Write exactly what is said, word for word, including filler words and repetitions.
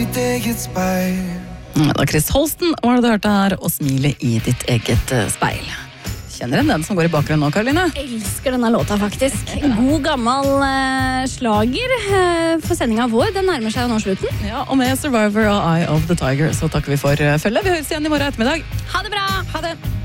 ditt eget speil. Det var Chris Holsten, og du hørte her å smile i ditt eget speil. Kjenner den den som går i bakgrunnen nå, Karoline? Jeg elsker denne låta faktisk. God gammel eh, slager eh, for sendinga vår. Den nærmer seg jo nå slutten. Ja, og med Survivor og Eye of the Tiger så takker vi for følget. Vi høres igjen i morgen ettermiddag. Ha det bra! Ha det!